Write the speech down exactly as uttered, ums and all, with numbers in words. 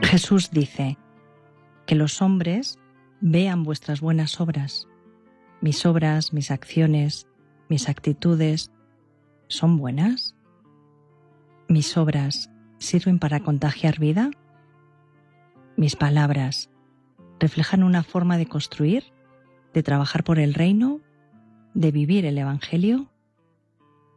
Jesús dice que los hombres vean vuestras buenas obras. Mis obras, mis acciones, mis actitudes, ¿son buenas? ¿Mis obras sirven para contagiar vida? ¿Mis palabras reflejan una forma de construir, de trabajar por el reino, de vivir el Evangelio?